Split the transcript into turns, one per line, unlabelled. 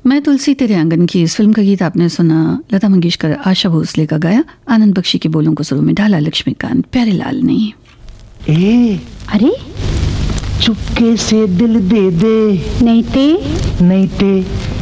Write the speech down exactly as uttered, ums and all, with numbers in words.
मैं तुलसी तेरे आंगन की इस फिल्म का गीत आपने सुना लता मंगेशकर आशा भोसले का गाया, आनंद बख्शी के बोलों को सुरों में ढाला लक्ष्मीकांत प्यारेलाल ने।
ए
अरे
चुपके से दिल दे दे,
नहीं ते
नहीं ते